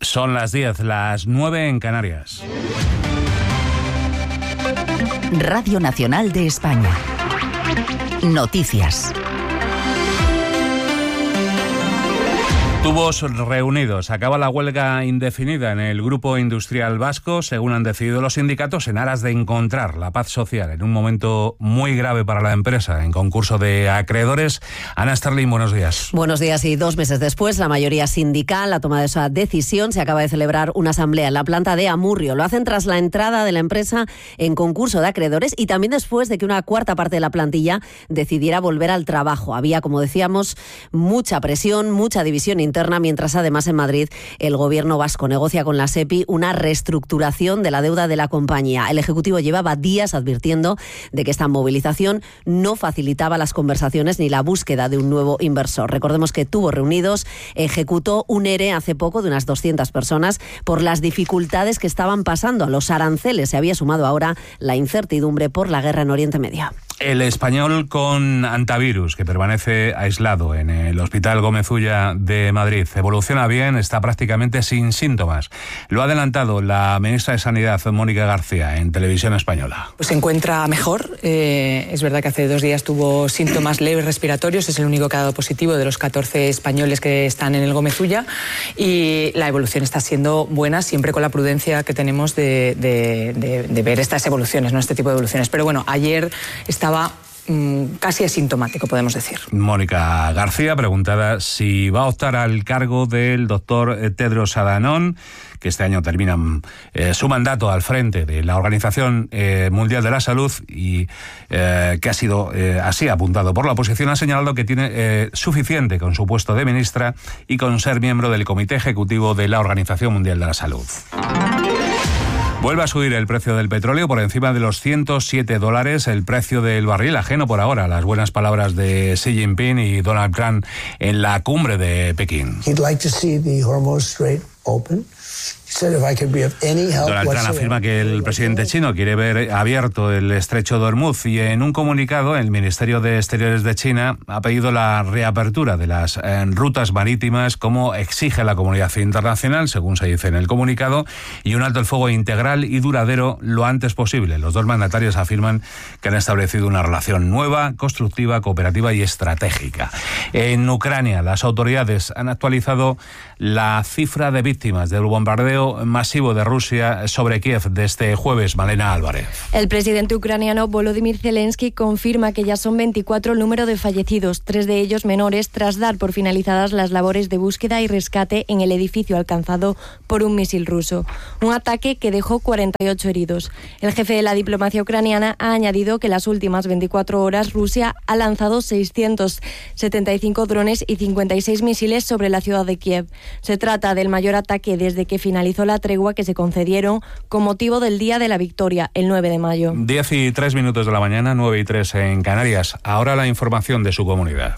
Son las 10, las 9 en Canarias. Radio Nacional de España. Noticias. Tubos reunidos. Acaba la huelga indefinida en el Grupo Industrial Vasco, según han decidido los sindicatos, en aras de encontrar la paz social en un momento muy grave para la empresa, en concurso de acreedores. Ana Sterling, buenos días. Buenos días. Y 2 meses después, la mayoría sindical ha tomado esa decisión. Se acaba de celebrar una asamblea en la planta de Amurrio. Lo hacen tras la entrada de la empresa en concurso de acreedores y también después de que una cuarta parte de la plantilla decidiera volver al trabajo. Había, como decíamos, mucha presión, mucha división interna, mientras además en Madrid el gobierno vasco negocia con la SEPI una reestructuración de la deuda de la compañía. El Ejecutivo llevaba días advirtiendo de que esta movilización no facilitaba las conversaciones ni la búsqueda de un nuevo inversor. Recordemos que Tubos Reunidos ejecutó un ERE hace poco de unas 200 personas por las dificultades que estaban pasando. A los aranceles se había sumado ahora la incertidumbre por la guerra en Oriente Medio. El español con antivirus, que permanece aislado en el Hospital Gómez Ulla de Madrid, evoluciona bien, está prácticamente sin síntomas. Lo ha adelantado la ministra de Sanidad, Mónica García, en Televisión Española. Pues se encuentra mejor. Es verdad que hace 2 días tuvo síntomas leves respiratorios, es el único que ha dado positivo de los 14 españoles que están en el Gómez Ulla, y la evolución está siendo buena, siempre con la prudencia que tenemos de ver estas evoluciones, no este tipo de evoluciones. Pero bueno, ayer estaba casi asintomático, podemos decir. Mónica García, preguntada si va a optar al cargo del doctor Tedros Adhanom, que este año termina su mandato al frente de la Organización Mundial de la Salud y que ha sido así apuntado por la oposición, ha señalado que tiene suficiente con su puesto de ministra y con ser miembro del Comité Ejecutivo de la Organización Mundial de la Salud. Vuelve a subir el precio del petróleo por encima de los $107, el precio del barril, ajeno por ahora a las buenas palabras de Xi Jinping y Donald Trump en la cumbre de Pekín. He'd like to see the Hormuz Strait open. Donald Trump afirma que el presidente chino quiere ver abierto el estrecho de Hormuz y en un comunicado el Ministerio de Exteriores de China ha pedido la reapertura de las rutas marítimas como exige la comunidad internacional, según se dice en el comunicado, y un alto el fuego integral y duradero lo antes posible. Los dos mandatarios afirman que han establecido una relación nueva, constructiva, cooperativa y estratégica. En Ucrania, las autoridades han actualizado la cifra de víctimas del bombardeo masivo de Rusia sobre Kiev de este jueves. Malena Álvarez. El presidente ucraniano Volodymyr Zelensky confirma que ya son 24 el número de fallecidos, 3 de ellos menores, tras dar por finalizadas las labores de búsqueda y rescate en el edificio alcanzado por un misil ruso. Un ataque que dejó 48 heridos. El jefe de la diplomacia ucraniana ha añadido que en las últimas 24 horas Rusia ha lanzado 675 drones y 56 misiles sobre la ciudad de Kiev. Se trata del mayor ataque desde que finalizó la tregua que se concedieron con motivo del Día de la Victoria, el 9 de mayo. 10:03 de la mañana, 9:03 en Canarias. Ahora la información de su comunidad.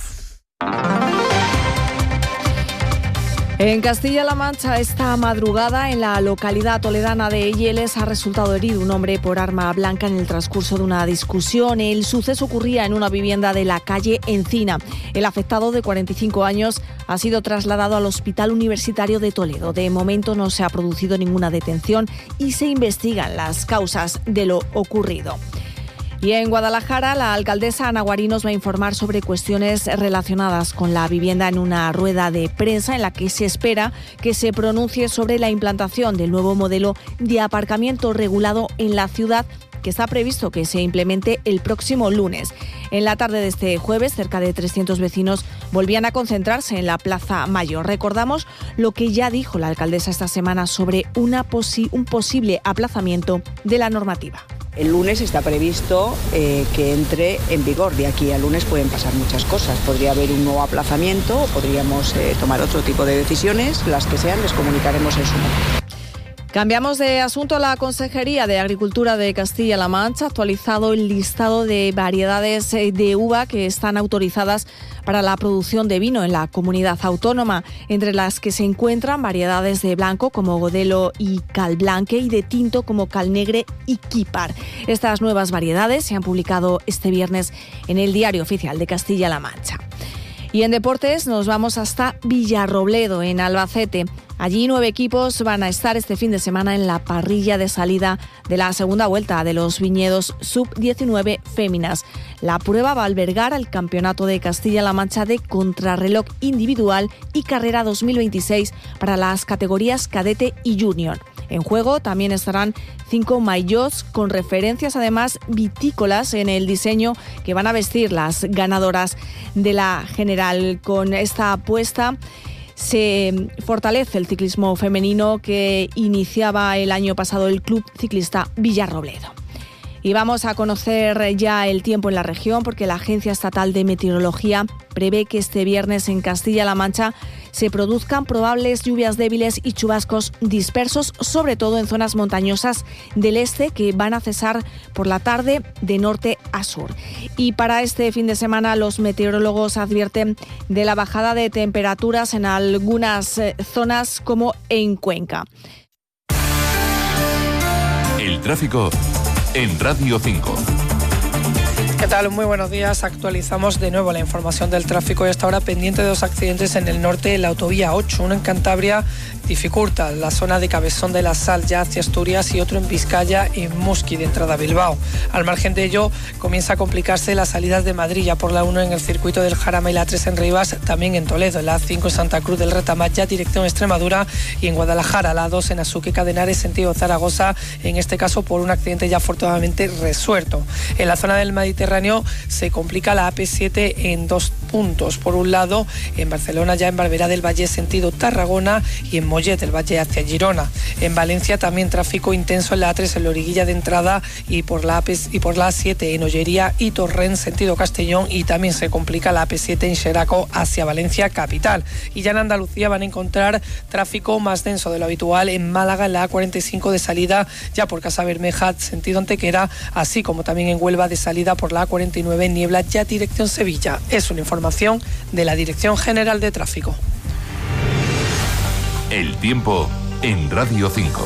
En Castilla-La Mancha, esta madrugada, en la localidad toledana de Yeles, ha resultado herido un hombre por arma blanca en el transcurso de una discusión. El suceso ocurría en una vivienda de la calle Encina. El afectado, de 45 años, ha sido trasladado al Hospital Universitario de Toledo. De momento no se ha producido ninguna detención y se investigan las causas de lo ocurrido. Y en Guadalajara, la alcaldesa Ana Guarín nos va a informar sobre cuestiones relacionadas con la vivienda en una rueda de prensa en la que se espera que se pronuncie sobre la implantación del nuevo modelo de aparcamiento regulado en la ciudad, que está previsto que se implemente el próximo lunes. En la tarde de este jueves, cerca de 300 vecinos volvían a concentrarse en la Plaza Mayor. Recordamos lo que ya dijo la alcaldesa esta semana sobre un posible aplazamiento de la normativa. El lunes está previsto que entre en vigor. De aquí al lunes pueden pasar muchas cosas. Podría haber un nuevo aplazamiento, podríamos tomar otro tipo de decisiones. Las que sean, les comunicaremos en su momento. Cambiamos de asunto. La Consejería de Agricultura de Castilla-La Mancha ha actualizado el listado de variedades de uva que están autorizadas para la producción de vino en la comunidad autónoma, entre las que se encuentran variedades de blanco como Godelo y Calblanque y de tinto como Calnegre y Quípar. Estas nuevas variedades se han publicado este viernes en el Diario Oficial de Castilla-La Mancha. Y en deportes nos vamos hasta Villarrobledo, en Albacete. Allí 9 equipos van a estar este fin de semana en la parrilla de salida de la segunda vuelta de los viñedos sub-19 féminas. La prueba va a albergar el Campeonato de Castilla-La Mancha de contrarreloj individual y carrera 2026 para las categorías cadete y junior. En juego también estarán 5 maillots con referencias además vitícolas en el diseño que van a vestir las ganadoras de la general. Con esta apuesta se fortalece el ciclismo femenino que iniciaba el año pasado el Club Ciclista Villarrobledo. Y vamos a conocer ya el tiempo en la región, porque la Agencia Estatal de Meteorología prevé que este viernes en Castilla-La Mancha se produzcan probables lluvias débiles y chubascos dispersos, sobre todo en zonas montañosas del este, que van a cesar por la tarde de norte a sur. Y para este fin de semana los meteorólogos advierten de la bajada de temperaturas en algunas zonas como en Cuenca. El tráfico en Radio 5. ¿Qué tal? Muy buenos días. Actualizamos de nuevo la información del tráfico y hasta ahora pendiente de 2 accidentes en el norte de la autovía 8. Uno en Cantabria dificulta la zona de Cabezón de la Sal ya hacia Asturias y otro en Vizcaya en Musqui de entrada a Bilbao. Al margen de ello comienza a complicarse las salidas de Madrid ya por la 1 en el circuito del Jarama y la 3 en Rivas, también en Toledo, la A5 en Santa Cruz del Retamar ya dirección Extremadura y en Guadalajara la 2 en Azuqueca de Henares sentido Zaragoza, en este caso por un accidente ya afortunadamente resuelto. En la zona del Mediterráneo se complica la AP7 en 2 puntos. Por un lado, en Barcelona ya en Barberá del Valle sentido Tarragona y en Mollet del Valle hacia Girona. En Valencia también tráfico intenso en la A3 en la origuilla de entrada y por la A7 en Ollería y Torrent sentido Castellón, y también se complica la AP7 en Xeraco hacia Valencia capital. Y ya en Andalucía van a encontrar tráfico más denso de lo habitual en Málaga en la A45 de salida ya por Casa Bermeja sentido Antequera, así como también en Huelva de salida por la A49 en Niebla ya dirección Sevilla. Es una información de la Dirección General de Tráfico. El tiempo en Radio 5.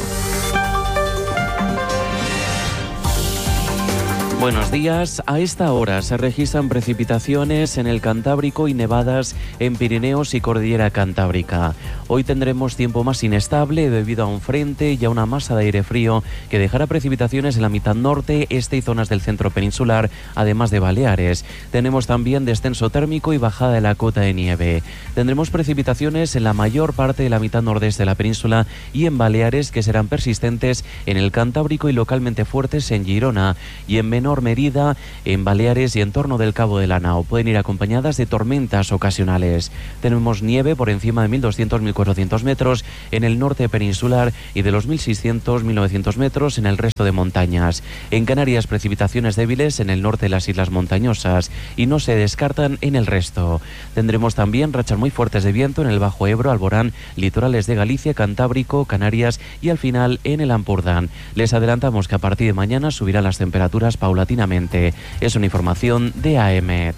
Buenos días. A esta hora se registran precipitaciones en el Cantábrico y nevadas en Pirineos y Cordillera Cantábrica. Hoy tendremos tiempo más inestable debido a un frente y a una masa de aire frío que dejará precipitaciones en la mitad norte, este y zonas del centro peninsular, además de Baleares. Tenemos también descenso térmico y bajada de la cota de nieve. Tendremos precipitaciones en la mayor parte de la mitad nordeste de la península y en Baleares, que serán persistentes en el Cantábrico y localmente fuertes en Girona, y en menor medida en Baleares y en torno del Cabo de la Nao. Pueden ir acompañadas de tormentas ocasionales. Tenemos nieve por encima de 1.200-1.400 metros en el norte peninsular y de los 1.600-1.900 metros en el resto de montañas. En Canarias, precipitaciones débiles en el norte de las islas montañosas y no se descartan en el resto. Tendremos también rachas muy fuertes de viento en el Bajo Ebro, Alborán, litorales de Galicia, Cantábrico, Canarias y al final en el Ampurdán. Les adelantamos que a partir de mañana subirán las temperaturas paulatinamente. Es una información de AEMET.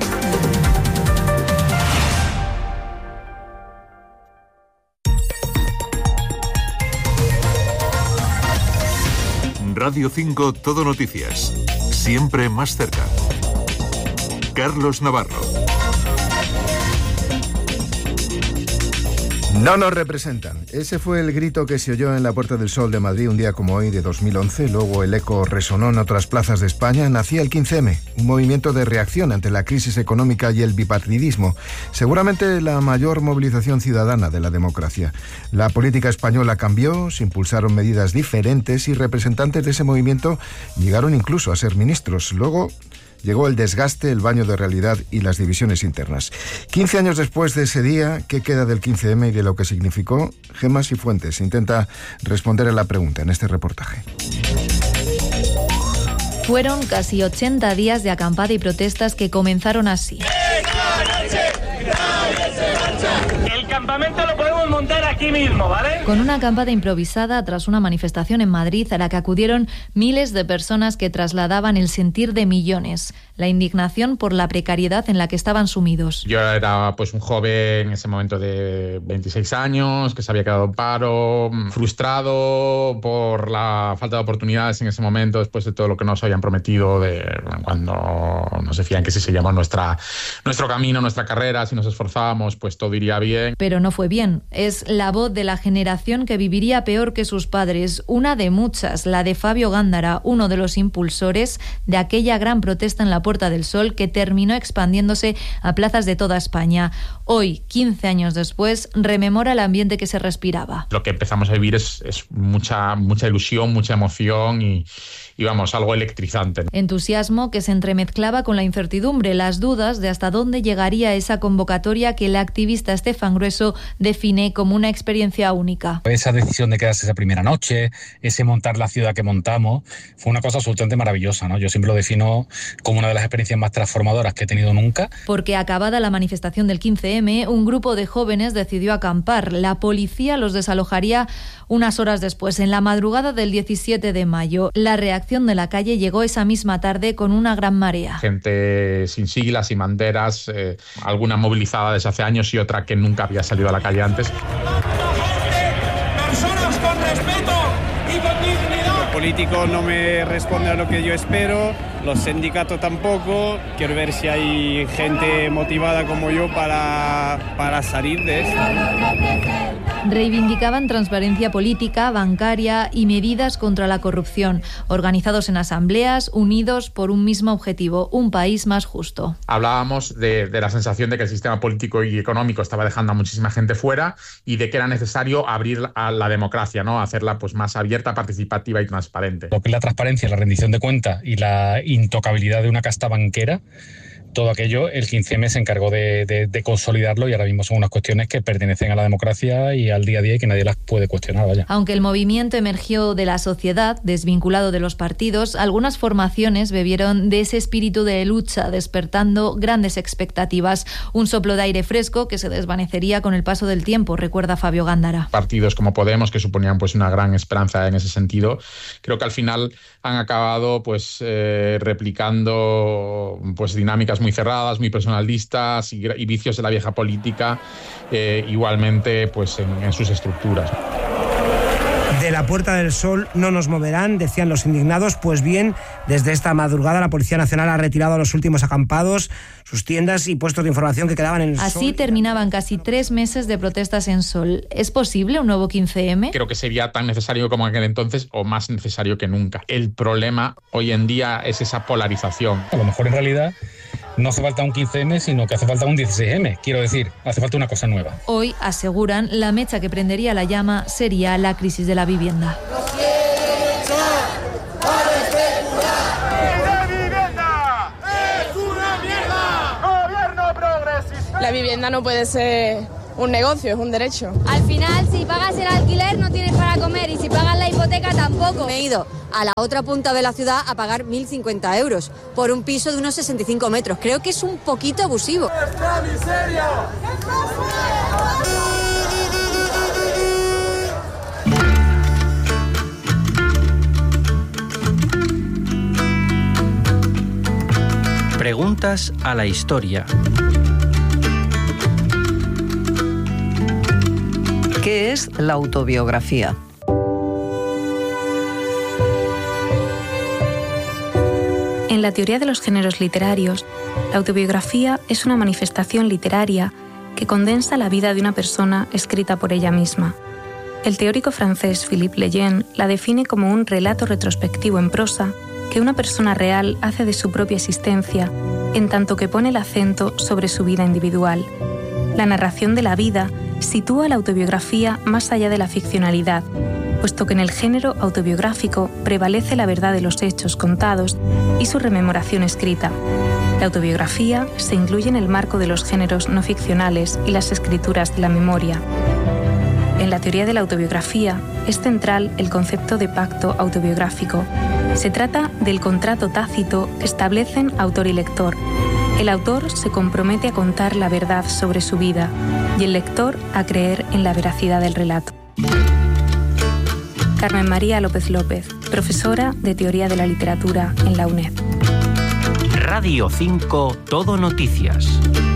Radio 5 Todo Noticias. Siempre más cerca. Carlos Navarro. No nos representan. Ese fue el grito que se oyó en la Puerta del Sol de Madrid un día como hoy de 2011. Luego el eco resonó en otras plazas de España. Nacía el 15M, un movimiento de reacción ante la crisis económica y el bipartidismo. Seguramente la mayor movilización ciudadana de la democracia. La política española cambió, se impulsaron medidas diferentes y representantes de ese movimiento llegaron incluso a ser ministros. Luego llegó el desgaste, el baño de realidad y las divisiones internas. 15 años después de ese día, ¿qué queda del 15M y de lo que significó? Gemma Cifuentes intenta responder a la pregunta en este reportaje. Fueron casi 80 días de acampada y protestas que comenzaron así. El campamento lo podemos montar aquí mismo, ¿vale? Con una acampada improvisada tras una manifestación en Madrid a la que acudieron miles de personas que trasladaban el sentir de millones. la indignación por la precariedad en la que estaban sumidos. Yo era pues un joven en ese momento de 26 años, que se había quedado en paro, frustrado por la falta de oportunidades en ese momento, después de todo lo que nos habían prometido, cuando nos decían que si seguíamos nuestro camino, nuestra carrera, si nos esforzábamos, pues todo iría bien. Pero no fue bien. Es la voz de la generación que viviría peor que sus padres, una de muchas, la de Fabio Gándara, uno de los impulsores de aquella gran protesta en la Puerta del Sol que terminó expandiéndose a plazas de toda España. Hoy, 15 años después, rememora el ambiente que se respiraba. Lo que empezamos a vivir es mucha ilusión, mucha emoción y vamos, algo electrizante. Entusiasmo que se entremezclaba con la incertidumbre, las dudas de hasta dónde llegaría esa convocatoria que el activista Estefan Grueso define como una experiencia única. Esa decisión de quedarse esa primera noche, ese montar la ciudad que montamos, fue una cosa absolutamente maravillosa, ¿no? Yo siempre lo defino como una de las experiencias más transformadoras que he tenido nunca. Porque acabada la manifestación del 15M, un grupo de jóvenes decidió acampar. La policía los desalojaría unas horas después, en la madrugada del 17 de mayo. La reacción de la calle llegó esa misma tarde con una gran marea. Gente sin siglas, sin banderas, alguna movilizada desde hace años y otra que nunca había salido a la calle antes. Personas con respeto y con dignidad. Los políticos no me responden a lo que yo espero, los sindicatos tampoco. Quiero ver si hay gente motivada como yo para salir de esto. Reivindicaban transparencia política, bancaria y medidas contra la corrupción, organizados en asambleas, unidos por un mismo objetivo, un país más justo. Hablábamos de la sensación de que el sistema político y económico estaba dejando a muchísima gente fuera y de que era necesario abrir a la democracia, ¿no? Hacerla pues más abierta, participativa y transparente. Lo que es la transparencia, la rendición de cuentas y la intocabilidad de una casta banquera, todo aquello, el 15M se encargó de consolidarlo y ahora mismo son unas cuestiones que pertenecen a la democracia y al día a día y que nadie las puede cuestionar, vaya. Aunque el movimiento emergió de la sociedad, desvinculado de los partidos, algunas formaciones bebieron de ese espíritu de lucha, despertando grandes expectativas. Un soplo de aire fresco que se desvanecería con el paso del tiempo, recuerda Fabio Gándara. Partidos como Podemos, que suponían pues una gran esperanza en ese sentido, creo que al final han acabado pues replicando pues dinámicas muy cerradas, muy personalistas y vicios de la vieja política, igualmente pues en sus estructuras. De la Puerta del Sol no nos moverán, decían los indignados. Pues bien, desde esta madrugada la Policía Nacional ha retirado a los últimos acampados, sus tiendas y puestos de información que quedaban en el Sol. Así terminaban casi 3 meses de protestas en Sol. ¿Es posible un nuevo 15M? Creo que sería tan necesario como en aquel entonces o más necesario que nunca. El problema hoy en día es esa polarización. A lo mejor en realidad no hace falta un 15M, sino que hace falta un 16M. Quiero decir, hace falta una cosa nueva. Hoy, aseguran, la mecha que prendería la llama sería la crisis de la vivienda. La vivienda no puede ser un negocio, es un derecho. Al final, si pagas el alquiler no tienes para comer y si pagas la hipoteca tampoco. Me he ido a la otra punta de la ciudad a pagar 1.050 euros por un piso de unos 65 metros. Creo que es un poquito abusivo. ¡Nuestra miseria! Preguntas a la historia. ¿Qué es la autobiografía? En la teoría de los géneros literarios, la autobiografía es una manifestación literaria que condensa la vida de una persona escrita por ella misma. El teórico francés Philippe Lejeune la define como un relato retrospectivo en prosa que una persona real hace de su propia existencia, en tanto que pone el acento sobre su vida individual. La narración de la vida sitúa la autobiografía más allá de la ficcionalidad, puesto que en el género autobiográfico prevalece la verdad de los hechos contados y su rememoración escrita. La autobiografía se incluye en el marco de los géneros no ficcionales y las escrituras de la memoria. En la teoría de la autobiografía es central el concepto de pacto autobiográfico. Se trata del contrato tácito que establecen autor y lector. El autor se compromete a contar la verdad sobre su vida y el lector a creer en la veracidad del relato. Carmen María López López, profesora de Teoría de la Literatura en la UNED. Radio 5 Todo Noticias.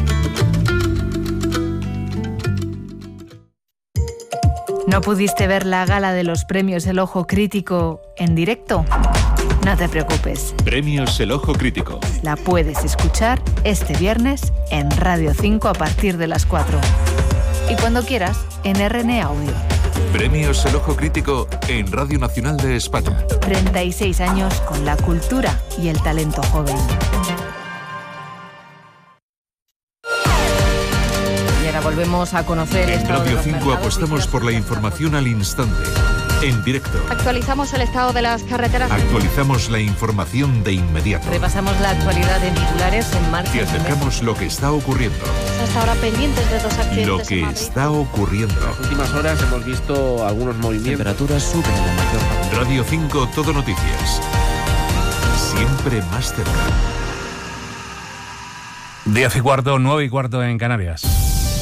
¿No pudiste ver la gala de los premios El Ojo Crítico en directo? No te preocupes. Premios El Ojo Crítico. La puedes escuchar este viernes en Radio 5 a partir de las 4. Y cuando quieras, en RN Audio. Premios El Ojo Crítico en Radio Nacional de España. 36 años con la cultura y el talento joven. Volvemos a conocer en Radio 5 apostamos por la información al instante, en directo. Actualizamos el estado de las carreteras. Actualizamos la información de inmediato. Repasamos la actualidad en titulares en marcha. Te acercamos lo que está ocurriendo. Hasta ahora pendientes de 2 accidentes. Lo que está ocurriendo. En las últimas horas hemos visto algunos movimientos. Temperaturas suben en la mayor parte. Radio 5 Todo Noticias. Siempre más cerca. 10:15, 9:15 en Canarias.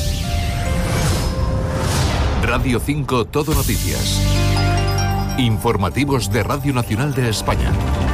Radio 5 Todo Noticias. Informativos de Radio Nacional de España.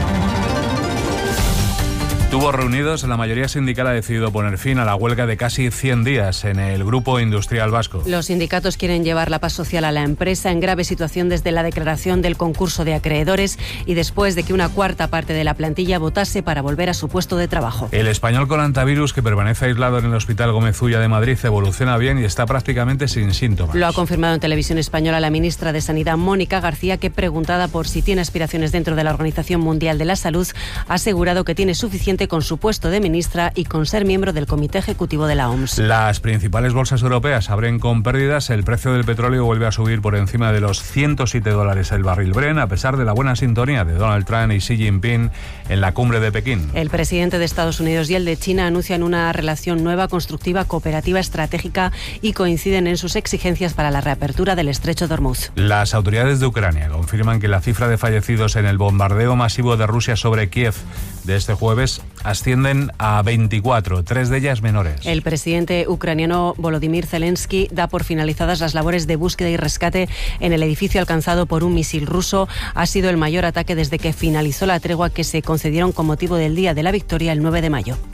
Tubos reunidos, la mayoría sindical ha decidido poner fin a la huelga de casi 100 días en el Grupo Industrial Vasco. Los sindicatos quieren llevar la paz social a la empresa en grave situación desde la declaración del concurso de acreedores y después de que una cuarta parte de la plantilla votase para volver a su puesto de trabajo. El español con antivirus que permanece aislado en el Hospital Gómez Ulla de Madrid evoluciona bien y está prácticamente sin síntomas. Lo ha confirmado en Televisión Española la ministra de Sanidad, Mónica García, que preguntada por si tiene aspiraciones dentro de la Organización Mundial de la Salud, ha asegurado que tiene suficiente con su puesto de ministra y con ser miembro del Comité Ejecutivo de la OMS. Las principales bolsas europeas abren con pérdidas. El precio del petróleo vuelve a subir por encima de los $107 el barril Brent, a pesar de la buena sintonía de Donald Trump y Xi Jinping en la cumbre de Pekín. El presidente de Estados Unidos y el de China anuncian una relación nueva, constructiva, cooperativa, estratégica y coinciden en sus exigencias para la reapertura del estrecho de Hormuz. Las autoridades de Ucrania confirman que la cifra de fallecidos en el bombardeo masivo de Rusia sobre Kiev de este jueves ascienden a 24, 3 de ellas menores. El presidente ucraniano Volodymyr Zelensky da por finalizadas las labores de búsqueda y rescate en el edificio alcanzado por un misil ruso. Ha sido el mayor ataque desde que finalizó la tregua que se concedieron con motivo del Día de la Victoria el 9 de mayo.